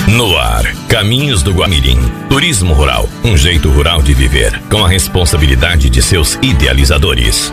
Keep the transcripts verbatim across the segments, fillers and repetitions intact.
No ar, Caminhos do Guamirim. Turismo rural, um jeito rural de viver, com a responsabilidade de seus idealizadores.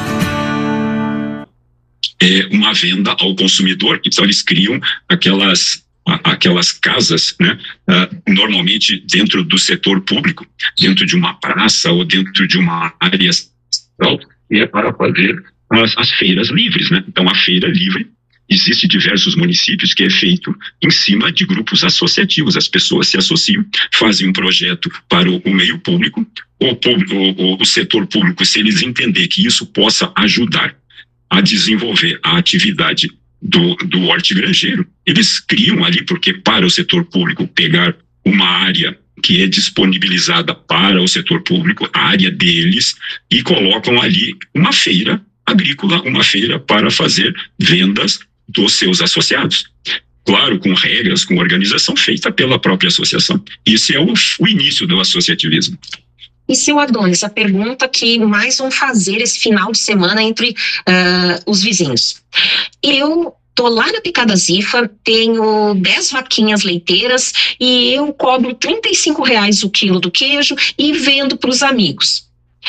É uma venda ao consumidor, então eles criam aquelas aquelas casas, né, uh, normalmente dentro do setor público, dentro de uma praça ou dentro de uma área central, e é para fazer as, as feiras livres, né? Então a feira livre existe diversos municípios que é feito em cima de grupos associativos. As pessoas se associam, fazem um projeto para o, o meio público, o, o, o setor público, se eles entender que isso possa ajudar a desenvolver a atividade do, do hortigranjeiro, eles criam ali, porque para o setor público pegar uma área que é disponibilizada para o setor público, a área deles, e colocam ali uma feira agrícola, uma feira para fazer vendas dos seus associados. Claro, com regras, com organização feita pela própria associação. Esse é o, o início do associativismo. E, seu Adonis, a pergunta que mais vão fazer esse final de semana entre uh, os vizinhos. Eu tô lá na Picada Zifa, tenho dez vaquinhas leiteiras e eu cobro trinta e cinco reais o quilo do queijo e vendo para os amigos.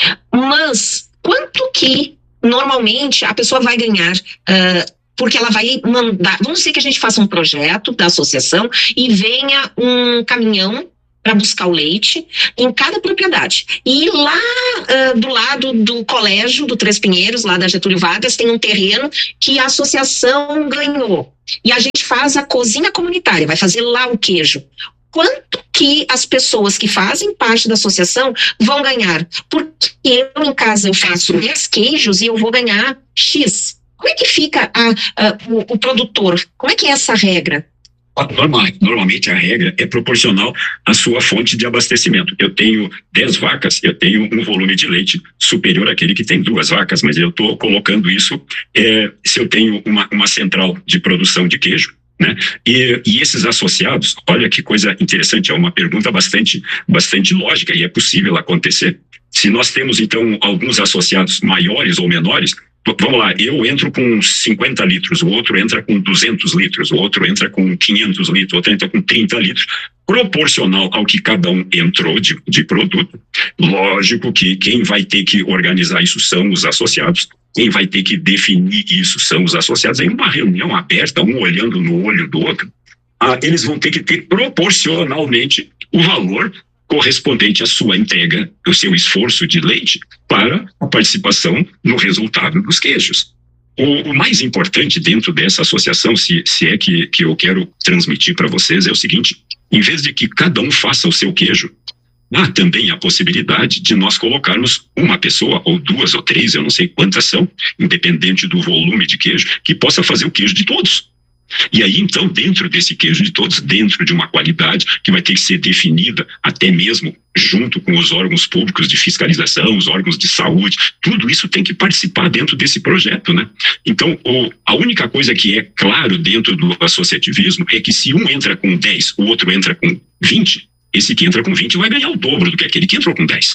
Mas quanto que normalmente a pessoa vai ganhar, uh, porque ela vai mandar, vamos dizer que a gente faça um projeto da associação e venha um caminhão para buscar o leite em cada propriedade. E lá uh, do lado do colégio do Três Pinheiros, lá da Getúlio Vargas, tem um terreno que a associação ganhou. E a gente faz a cozinha comunitária, vai fazer lá o queijo. Quanto que as pessoas que fazem parte da associação vão ganhar? Porque eu em casa eu faço dez queijos e eu vou ganhar X. Como é que fica a, a, o, o produtor? Como é que é essa regra? Normal, normalmente a regra é proporcional à sua fonte de abastecimento. Eu tenho dez vacas, eu tenho um volume de leite superior àquele que tem duas vacas, mas eu estou colocando isso é, se eu tenho uma, uma central de produção de queijo, né? E, e esses associados, olha que coisa interessante, é uma pergunta bastante, bastante lógica e é possível acontecer. Se nós temos então alguns associados maiores ou menores, vamos lá, eu entro com cinquenta litros, o outro entra com duzentos litros, o outro entra com quinhentos litros, o outro entra com trinta litros, proporcional ao que cada um entrou de, de produto. Lógico que quem vai ter que organizar isso são os associados, quem vai ter que definir isso são os associados, em uma reunião aberta, um olhando no olho do outro, ah, eles vão ter que ter proporcionalmente o valor correspondente à sua entrega, o seu esforço de leite para a participação no resultado dos queijos. O, o mais importante dentro dessa associação, se, se é que, que eu quero transmitir para vocês, é o seguinte: em vez de que cada um faça o seu queijo, há também a possibilidade de nós colocarmos uma pessoa, ou duas ou três, eu não sei quantas são, independente do volume de queijo, que possa fazer o queijo de todos. E aí, então, dentro desse queijo de todos, dentro de uma qualidade que vai ter que ser definida até mesmo junto com os órgãos públicos de fiscalização, os órgãos de saúde, tudo isso tem que participar dentro desse projeto, né? Então, o, a única coisa que é claro dentro do associativismo é que se um entra com dez, o outro entra com vinte, esse que entra com vinte vai ganhar o dobro do que aquele que entrou com dez.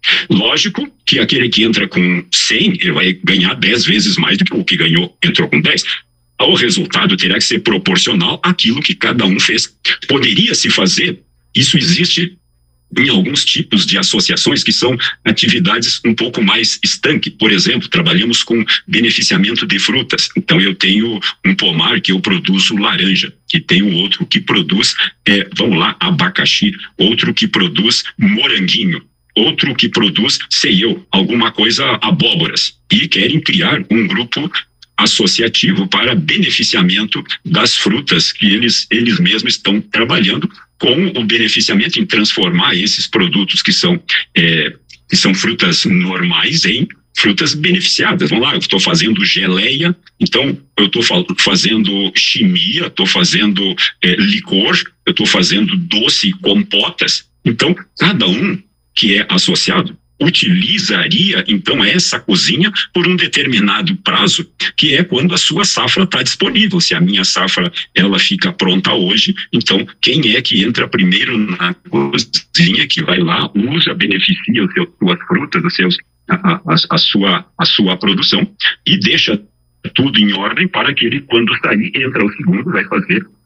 Lógico que aquele que entra com cem, ele vai ganhar dez vezes mais do que o que ganhou, entrou com dez. O resultado terá que ser proporcional àquilo que cada um fez. Poderia-se fazer, isso existe em alguns tipos de associações que são atividades um pouco mais estanque. Por exemplo, trabalhamos com beneficiamento de frutas. Então eu tenho um pomar que eu produzo laranja, que tem um outro que produz, é, vamos lá, abacaxi, outro que produz moranguinho, outro que produz, sei eu, alguma coisa, abóboras. E querem criar um grupo associativo para beneficiamento das frutas que eles, eles mesmos estão trabalhando, com o beneficiamento em transformar esses produtos que são, é, que são frutas normais em frutas beneficiadas. Vamos lá, eu estou fazendo geleia, então eu estou fa fazendo chimia, estou fazendo é, licor, eu estou fazendo doce, compotas. Então, cada um que é associado utilizaria então essa cozinha por um determinado prazo, que é quando a sua safra está disponível. Se a minha safra ela fica pronta hoje, então quem é que entra primeiro na cozinha, que vai lá, usa, beneficia os seus, suas frutas, os seus, a, a, a, sua, a sua produção, e deixa tudo em ordem para que ele, quando sair, entra o segundo, vai fazer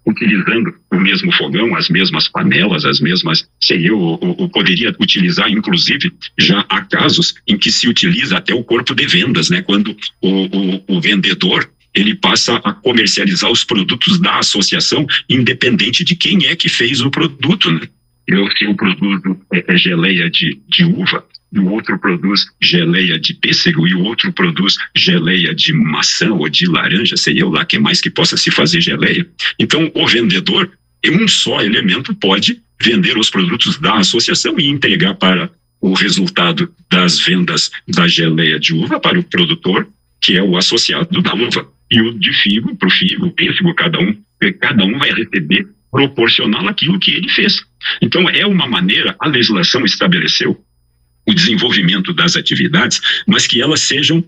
utilizando o mesmo fogão, as mesmas panelas, as mesmas... Sei eu, eu, eu poderia utilizar, inclusive, já há casos em que se utiliza até o corpo de vendas, né? Quando o, o, o vendedor, ele passa a comercializar os produtos da associação, independente de quem é que fez o produto, né? Eu, se eu produzo é, é geleia de, de uva, e o outro produz geleia de pêssego, e o outro produz geleia de maçã ou de laranja, sei eu lá, que mais que possa se fazer geleia. Então, o vendedor, em um só elemento, pode vender os produtos da associação e entregar para o resultado das vendas da geleia de uva para o produtor, que é o associado da uva. E o de figo, para o figo, pêssego, cada um, cada um vai receber proporcional àquilo que ele fez. Então, é uma maneira, a legislação estabeleceu o desenvolvimento das atividades, mas que elas sejam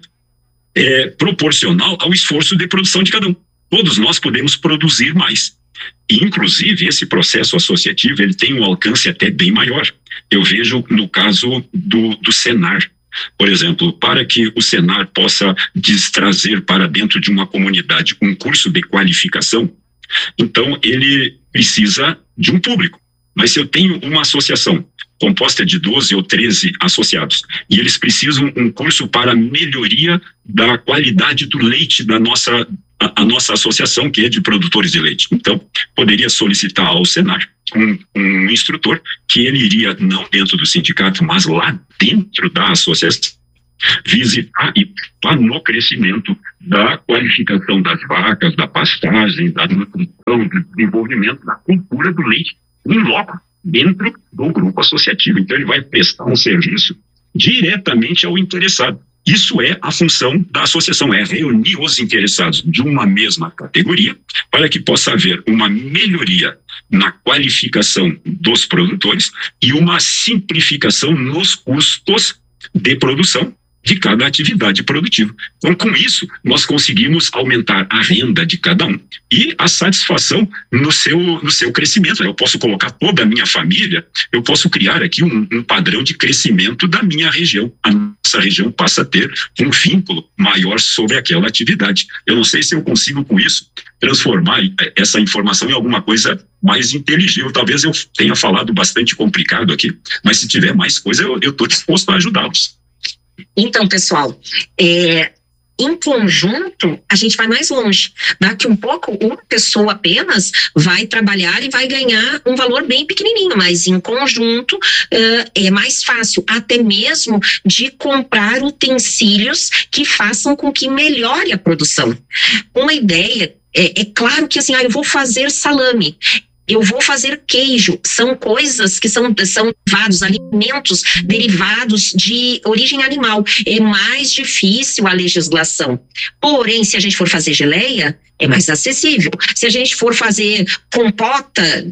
é, proporcional ao esforço de produção de cada um. Todos nós podemos produzir mais. E, inclusive, esse processo associativo, ele tem um alcance até bem maior. Eu vejo no caso do, do Senar. Por exemplo, para que o Senar possa trazer para dentro de uma comunidade um curso de qualificação, então ele precisa de um público. Mas se eu tenho uma associação composta de doze ou treze associados e eles precisam um curso para melhoria da qualidade do leite da nossa, a, a nossa associação, que é de produtores de leite, então poderia solicitar ao Senar um, um instrutor que ele iria, não dentro do sindicato, mas lá dentro da associação, visitar e participar no crescimento da qualificação das vacas, da pastagem, da nutrição, do desenvolvimento da cultura do leite em loco, dentro do grupo associativo. Então ele vai prestar um serviço diretamente ao interessado. Isso é a função da associação, é reunir os interessados de uma mesma categoria para que possa haver uma melhoria na qualificação dos produtores e uma simplificação nos custos de produção de cada atividade produtiva. Então, com isso, nós conseguimos aumentar a renda de cada um e a satisfação no seu, no seu crescimento. Eu posso colocar toda a minha família, eu posso criar aqui um, um padrão de crescimento da minha região. A nossa região passa a ter um vínculo maior sobre aquela atividade. Eu não sei se eu consigo, com isso, transformar essa informação em alguma coisa mais inteligível. Talvez eu tenha falado bastante complicado aqui, mas se tiver mais coisa, eu estou disposto a ajudá-los. Então, pessoal, é, em conjunto, a gente vai mais longe. Daqui um pouco, uma pessoa apenas vai trabalhar e vai ganhar um valor bem pequenininho, mas em conjunto uh, é mais fácil, até mesmo de comprar utensílios que façam com que melhore a produção. Uma ideia, é, é claro que assim, ah, eu vou fazer salame, eu vou fazer queijo, são coisas que são, são derivados, alimentos derivados de origem animal. É mais difícil a legislação. Porém, se a gente for fazer geleia, é mais acessível. Se a gente for fazer compota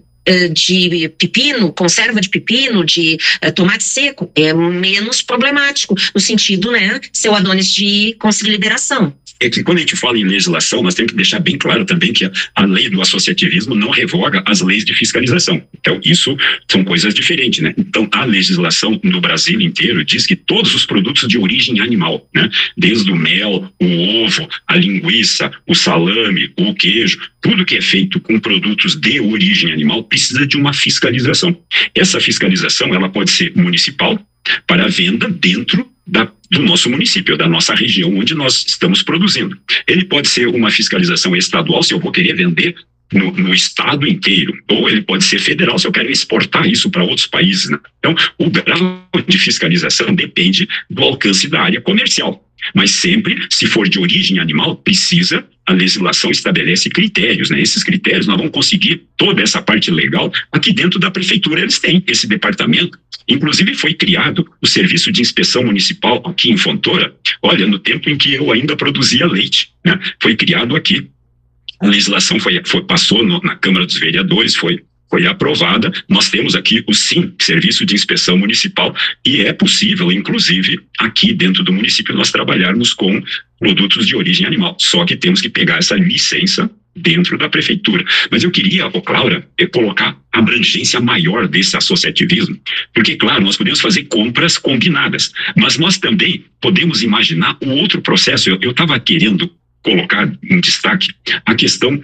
de pepino, conserva de pepino, de uh, tomate seco, é menos problemático, no sentido, né, seu Adonis, de conseguir liberação. É que quando a gente fala em legislação, nós temos que deixar bem claro também que a, a lei do associativismo não revoga as leis de fiscalização. Então, isso são coisas diferentes, né? Então, a legislação no Brasil inteiro diz que todos os produtos de origem animal, né? Desde o mel, o ovo, a linguiça, o salame, o queijo, tudo que é feito com produtos de origem animal precisa de uma fiscalização. Essa fiscalização, ela pode ser municipal, para venda dentro da, do nosso município, da nossa região onde nós estamos produzindo. Ele pode ser uma fiscalização estadual, se eu vou querer vender no, no estado inteiro, ou ele pode ser federal, se eu quero exportar isso para outros países, né? Então, o grau de fiscalização depende do alcance da área comercial. Mas sempre, se for de origem animal, precisa, a legislação estabelece critérios, né? Esses critérios nós vamos conseguir toda essa parte legal aqui dentro da prefeitura. Eles têm esse departamento. Inclusive foi criado o serviço de inspeção municipal aqui em Fontoura, olha, no tempo em que eu ainda produzia leite, né? Foi criado aqui. A legislação foi, foi, passou no, na Câmara dos Vereadores, foi foi aprovada. Nós temos aqui o SIM, Serviço de Inspeção Municipal, e é possível, inclusive, aqui dentro do município, nós trabalharmos com produtos de origem animal. Só que temos que pegar essa licença dentro da prefeitura. Mas eu queria, ô Cláudia, colocar a abrangência maior desse associativismo, porque, claro, nós podemos fazer compras combinadas, mas nós também podemos imaginar um outro processo. Eu estava querendo colocar em destaque a questão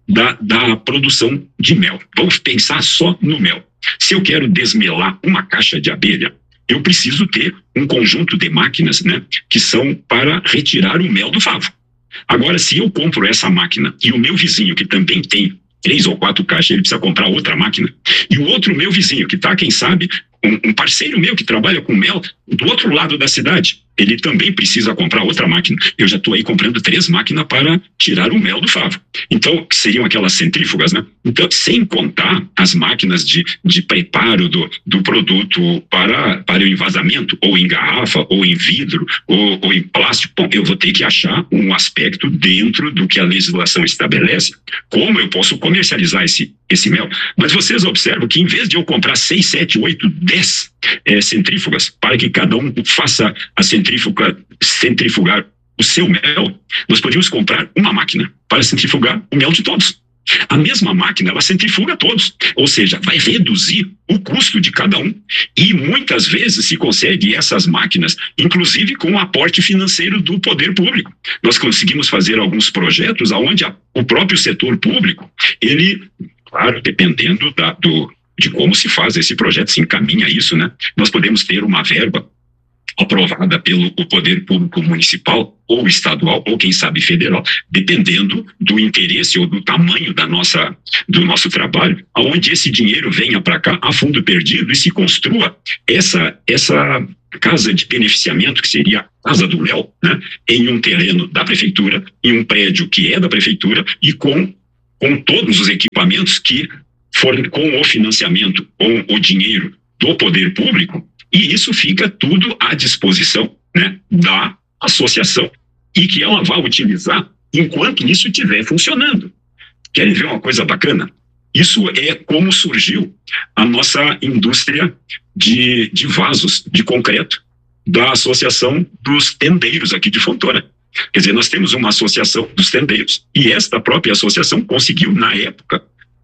da, da produção de mel. Vamos pensar só no mel. Se eu quero desmelar uma caixa de abelha, eu preciso ter um conjunto de máquinas, né, que são para retirar o mel do favo. Agora, se eu compro essa máquina e o meu vizinho, que também tem três ou quatro caixas, ele precisa comprar outra máquina, e o outro meu vizinho, que está, quem sabe, um, um parceiro meu que trabalha com mel do outro lado da cidade, ele também precisa comprar outra máquina. Eu já estou aí comprando três máquinas para tirar o mel do favo. Então, que seriam aquelas centrífugas, né? Então, sem contar as máquinas de, de preparo do, do produto para, para o envasamento, ou em garrafa, ou em vidro, ou, ou em plástico. Bom, eu vou ter que achar um aspecto dentro do que a legislação estabelece, como eu posso comercializar esse, esse mel. Mas vocês observam que, em vez de eu comprar seis, sete, oito, dez é, centrífugas, para que cada um faça a centrífuga Centrifugar, centrifugar o seu mel, nós podíamos comprar uma máquina para centrifugar o mel de todos. A mesma máquina, ela centrifuga todos, ou seja, vai reduzir o custo de cada um. E muitas vezes se consegue essas máquinas, inclusive com o aporte financeiro do poder público. Nós conseguimos fazer alguns projetos onde a, o próprio setor público, ele, claro, dependendo da, do, de como se faz esse projeto, se encaminha isso, né? Nós podemos ter uma verba aprovada pelo poder público municipal ou estadual ou quem sabe federal, dependendo do interesse ou do tamanho da nossa, do nosso trabalho, aonde esse dinheiro venha para cá a fundo perdido e se construa essa, essa casa de beneficiamento, que seria a Casa do Mel, né, em um terreno da prefeitura, em um prédio que é da prefeitura e com, com todos os equipamentos que forem com o financiamento, com o dinheiro do poder público. E isso fica tudo à disposição, né, da associação e que ela vai utilizar enquanto isso estiver funcionando. Querem ver uma coisa bacana? Isso é como surgiu a nossa indústria de, de vasos de concreto da Associação dos Tendeiros aqui de Fontoura. Quer dizer, nós temos uma associação dos tendeiros e esta própria associação conseguiu, na época,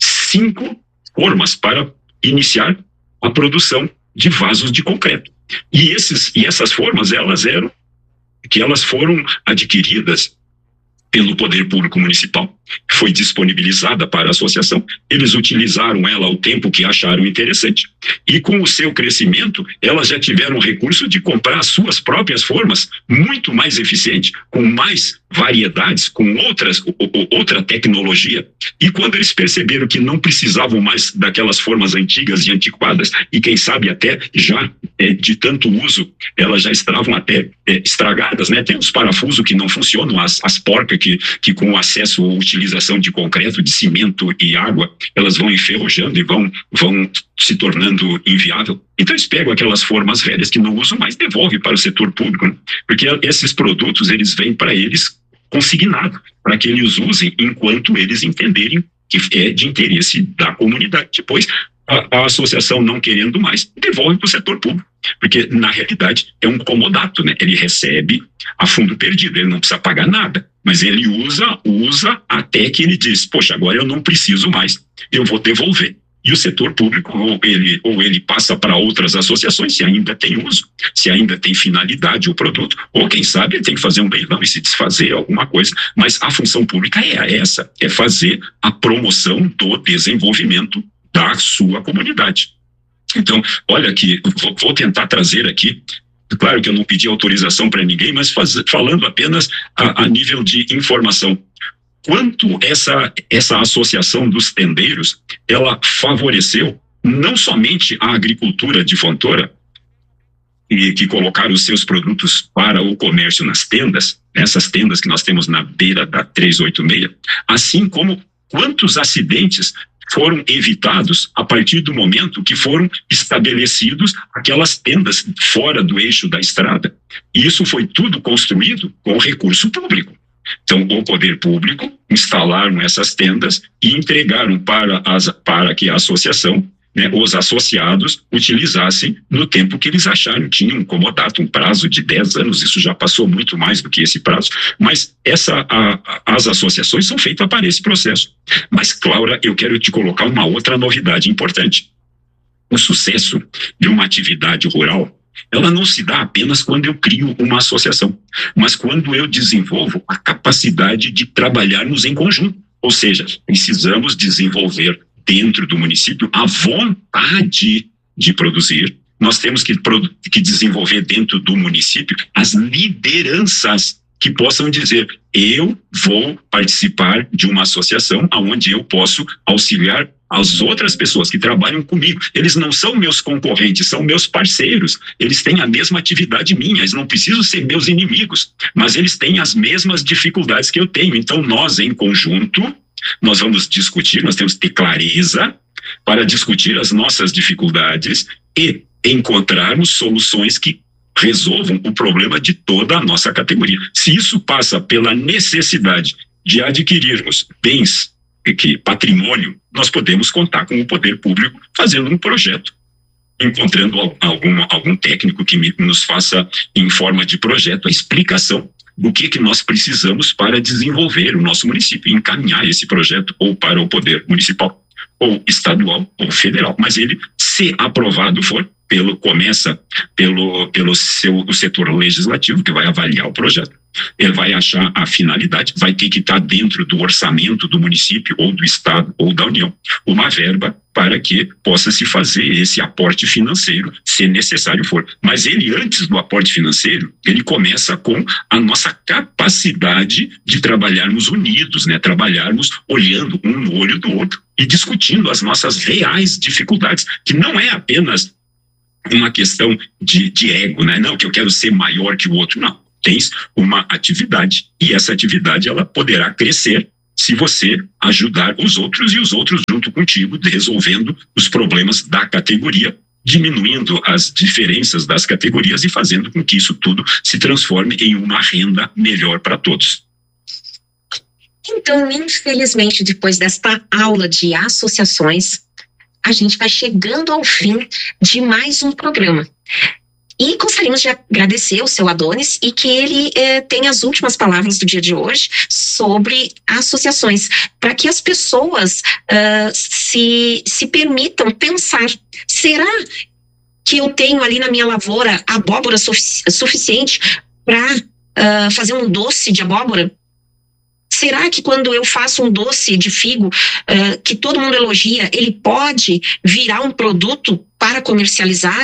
cinco formas para iniciar a produção de vasos de concreto. E, esses, e essas formas, elas eram, que elas foram adquiridas pelo poder público municipal, foi disponibilizada para a associação, eles utilizaram ela o tempo que acharam interessante, e com o seu crescimento, elas já tiveram o recurso de comprar as suas próprias formas, muito mais eficiente, com mais variedades, com outras, outra tecnologia, e quando eles perceberam que não precisavam mais daquelas formas antigas e antiquadas, e quem sabe até já é, de tanto uso, elas já estavam até é, estragadas, né? Tem os parafusos que não funcionam, as, as porcas que, que com acesso ou utilização de concreto, de cimento e água, elas vão enferrujando e vão, vão se tornando inviável. Então eles pegam aquelas formas velhas que não usam mais, devolvem para o setor público, né? Porque esses produtos, eles vêm para eles consignado, para que eles usem enquanto eles entenderem que é de interesse da comunidade. Depois, a, a associação não querendo mais, devolve para o setor público, porque na realidade é um comodato, né? Ele recebe a fundo perdido, ele não precisa pagar nada, mas ele usa, usa até que ele diz, poxa, agora eu não preciso mais, eu vou devolver. E o setor público, ou ele, ou ele passa para outras associações, se ainda tem uso, se ainda tem finalidade o produto, ou quem sabe ele tem que fazer um leilão e se desfazer alguma coisa. Mas a função pública é essa, é fazer a promoção do desenvolvimento da sua comunidade. Então, olha aqui, vou, vou tentar trazer aqui, claro que eu não pedi autorização para ninguém, mas faz, falando apenas a, a nível de informação. Quanto essa, essa associação dos tendeiros, ela favoreceu não somente a agricultura de Fontoura, e que colocaram os seus produtos para o comércio nas tendas, essas tendas que nós temos na beira da trezentos e oitenta e seis, assim como quantos acidentes foram evitados a partir do momento que foram estabelecidos aquelas tendas fora do eixo da estrada. E isso foi tudo construído com recurso público. Então, o poder público instalaram essas tendas e entregaram para, as, para que a associação, né, os associados, utilizassem no tempo que eles acharam. Tinha um comodato, um prazo de dez anos, isso já passou muito mais do que esse prazo, mas essa, a, a, as associações são feitas para esse processo. Mas, Cláudia, eu quero te colocar uma outra novidade importante. O sucesso de uma atividade rural, ela não se dá apenas quando eu crio uma associação, mas quando eu desenvolvo a capacidade de trabalharmos em conjunto. Ou seja, precisamos desenvolver dentro do município a vontade de produzir. Nós temos que, que desenvolver dentro do município as lideranças que possam dizer: eu vou participar de uma associação onde eu posso auxiliar as outras pessoas que trabalham comigo. Eles não são meus concorrentes, são meus parceiros. Eles têm a mesma atividade minha, eles não precisam ser meus inimigos, mas eles têm as mesmas dificuldades que eu tenho. Então nós, em conjunto, nós vamos discutir, nós temos que ter clareza para discutir as nossas dificuldades e encontrarmos soluções que resolvam o problema de toda a nossa categoria. Se isso passa pela necessidade de adquirirmos bens, que patrimônio, nós podemos contar com o poder público fazendo um projeto, encontrando algum, algum técnico que me, nos faça, em forma de projeto, a explicação do que, que nós precisamos para desenvolver o nosso município, encaminhar esse projeto ou para o poder municipal, ou estadual, ou federal. Mas ele, se aprovado for, pelo, começa pelo, pelo seu, o setor legislativo, que vai avaliar o projeto. Ele vai achar a finalidade, vai ter que estar dentro do orçamento do município, ou do estado, ou da União, uma verba para que possa se fazer esse aporte financeiro, se necessário for. Mas ele, antes do aporte financeiro, ele começa com a nossa capacidade de trabalharmos unidos, né? Trabalharmos olhando um no olho do outro e discutindo as nossas reais dificuldades, que não é apenas uma questão de, de ego, né? Não, que eu quero ser maior que o outro, não. Tens uma atividade e essa atividade ela poderá crescer se você ajudar os outros e os outros junto contigo, resolvendo os problemas da categoria, diminuindo as diferenças das categorias e fazendo com que isso tudo se transforme em uma renda melhor para todos. Então, infelizmente, depois desta aula de associações, a gente vai chegando ao fim de mais um programa. E gostaríamos de agradecer ao seu Adonis e que ele eh, tenha as últimas palavras do dia de hoje sobre associações, para que as pessoas uh, se, se permitam pensar: será que eu tenho ali na minha lavoura abóbora sufici- suficiente para uh, fazer um doce de abóbora? Será que quando eu faço um doce de figo, uh, que todo mundo elogia, ele pode virar um produto para comercializar?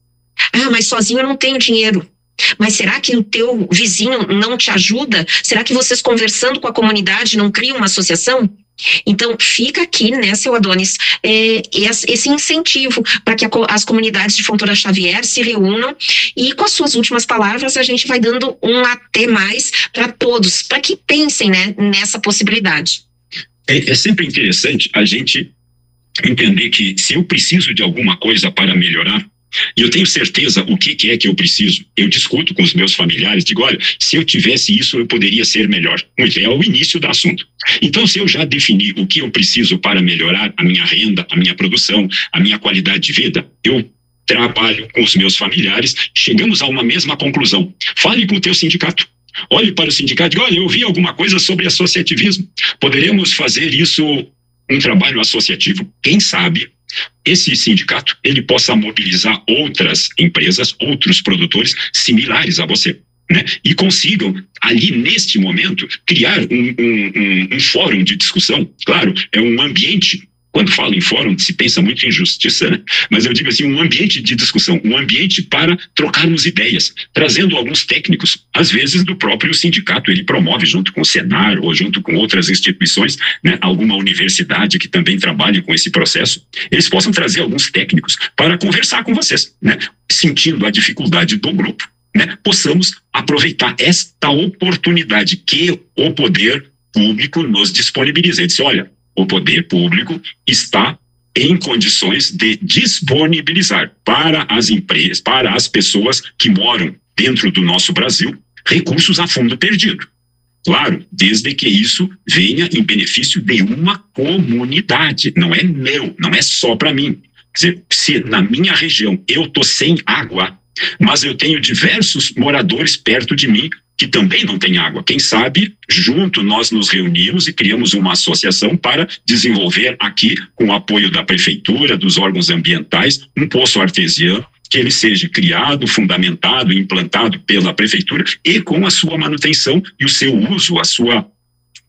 Ah, mas sozinho eu não tenho dinheiro. Mas será que o teu vizinho não te ajuda? Será que vocês conversando com a comunidade não criam uma associação? Então fica aqui, né, seu Adonis, é, esse incentivo para que a, as comunidades de Fontoura Xavier se reúnam, e com as suas últimas palavras a gente vai dando um até mais para todos, para que pensem, né, nessa possibilidade. É, é sempre interessante a gente entender que se eu preciso de alguma coisa para melhorar, e eu tenho certeza o que, que é que eu preciso, eu discuto com os meus familiares, digo: olha, se eu tivesse isso eu poderia ser melhor. Muito bem, é o início do assunto. Então, se eu já defini o que eu preciso para melhorar a minha renda, a minha produção, a minha qualidade de vida, eu trabalho com os meus familiares, chegamos a uma mesma conclusão. Fale com o teu sindicato. Olhe para o sindicato e diga: olha, eu vi alguma coisa sobre associativismo, poderemos fazer isso, um trabalho associativo. Quem sabe esse sindicato ele possa mobilizar outras empresas, outros produtores similares a você, né? E consigam ali neste momento criar um, um, um, um fórum de discussão. Claro, é um ambiente. Quando falo em fórum, se pensa muito em justiça, né? Mas eu digo assim, um ambiente de discussão, um ambiente para trocarmos ideias, trazendo alguns técnicos, às vezes do próprio sindicato. Ele promove junto com o Senar ou junto com outras instituições, né? Alguma universidade que também trabalhe com esse processo, eles possam trazer alguns técnicos para conversar com vocês, né? Sentindo a dificuldade do grupo, né? Possamos aproveitar esta oportunidade que o poder público nos disponibiliza. Ele disse: olha, o poder público está em condições de disponibilizar para as empresas, para as pessoas que moram dentro do nosso Brasil, recursos a fundo perdido. Claro, desde que isso venha em benefício de uma comunidade, não é meu, não é só para mim. Quer dizer, se na minha região eu estou sem água, mas eu tenho diversos moradores perto de mim que também não tem água. Quem sabe, junto nós nos reunimos e criamos uma associação para desenvolver aqui, com o apoio da prefeitura, dos órgãos ambientais, um poço artesiano, que ele seja criado, fundamentado, implantado pela prefeitura e com a sua manutenção e o seu uso, a sua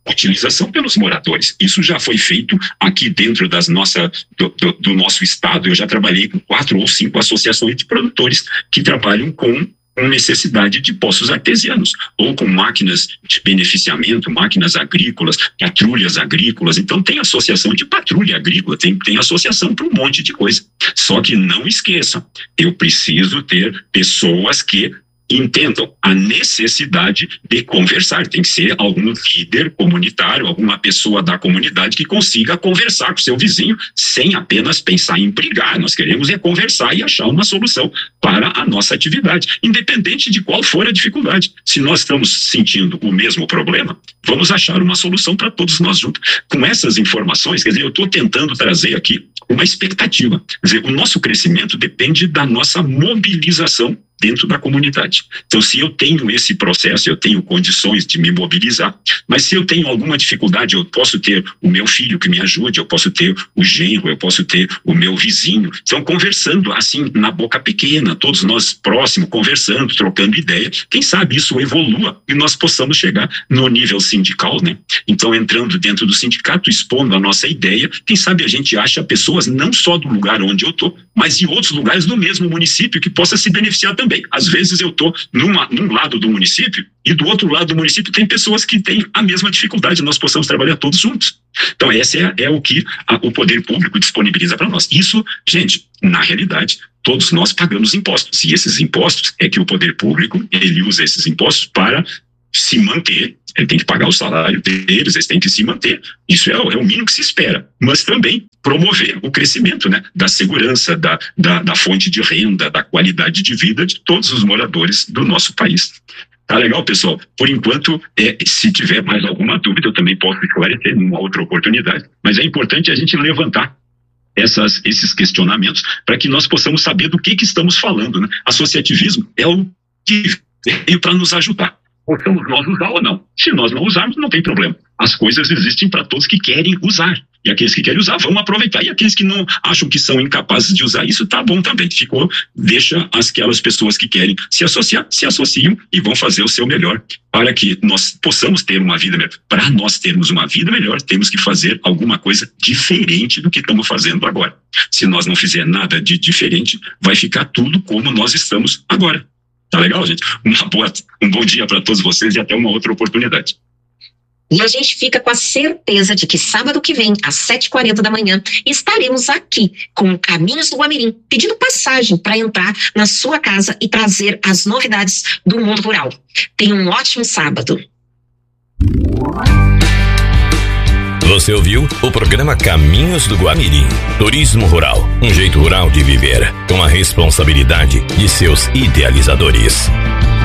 utilização pelos moradores. Isso já foi feito aqui dentro das nossa, do, do, do nosso estado. Eu já trabalhei com quatro ou cinco associações de produtores que trabalham com com necessidade de poços artesianos, ou com máquinas de beneficiamento, máquinas agrícolas, patrulhas agrícolas. Então tem associação de patrulha agrícola, tem, tem associação para um monte de coisa. Só que não esqueçam, eu preciso ter pessoas que entendam a necessidade de conversar. Tem que ser algum líder comunitário, alguma pessoa da comunidade que consiga conversar com seu vizinho sem apenas pensar em brigar. Nós queremos é conversar e achar uma solução para a nossa atividade, independente de qual for a dificuldade. Se nós estamos sentindo o mesmo problema, vamos achar uma solução para todos nós juntos. Com essas informações, quer dizer, eu estou tentando trazer aqui uma expectativa. Quer dizer, o nosso crescimento depende da nossa mobilização dentro da comunidade. Então, se eu tenho esse processo, eu tenho condições de me mobilizar, mas se eu tenho alguma dificuldade, eu posso ter o meu filho que me ajude, eu posso ter o genro, eu posso ter o meu vizinho. Então, conversando assim, na boca pequena, todos nós próximos, conversando, trocando ideia, quem sabe isso evolua e nós possamos chegar no nível sindical, né? Então, entrando dentro do sindicato, expondo a nossa ideia, quem sabe a gente acha pessoas não só do lugar onde eu estou, mas de outros lugares do mesmo município que possa se beneficiar também. Às vezes eu estou num lado do município e do outro lado do município tem pessoas que têm a mesma dificuldade, nós possamos trabalhar todos juntos. Então esse é, é o que a, o poder público disponibiliza para nós. Isso, gente, na realidade, todos nós pagamos impostos, e esses impostos é que o poder público, ele usa esses impostos para se manter, ele tem que pagar o salário deles, eles têm que se manter. Isso é, é o mínimo que se espera, mas também promover o crescimento, né, da segurança, da, da, da fonte de renda, da qualidade de vida de todos os moradores do nosso país. Tá legal, pessoal? Por enquanto, é, se tiver mais alguma dúvida, eu também posso esclarecer numa outra oportunidade, mas é importante a gente levantar essas, esses questionamentos para que nós possamos saber do que, que estamos falando, né? Associativismo é o que veio para nos ajudar. Possamos nós usar ou não. Se nós não usarmos, não tem problema. As coisas existem para todos que querem usar. E aqueles que querem usar vão aproveitar. E aqueles que não acham que são incapazes de usar isso, tá bom também. Ficou, deixa aquelas pessoas que querem se associar, se associam e vão fazer o seu melhor para que nós possamos ter uma vida melhor. Para nós termos uma vida melhor, temos que fazer alguma coisa diferente do que estamos fazendo agora. Se nós não fizer nada de diferente, vai ficar tudo como nós estamos agora. Tá legal, gente? Uma boa, um bom dia para todos vocês e até uma outra oportunidade. E a gente fica com a certeza de que sábado que vem, às sete e quarenta da manhã, estaremos aqui com Caminhos do Guamirim, pedindo passagem para entrar na sua casa e trazer as novidades do mundo rural. Tenha um ótimo sábado. Você ouviu o programa Caminhos do Guamirim. Turismo rural, um jeito rural de viver, com a responsabilidade de seus idealizadores.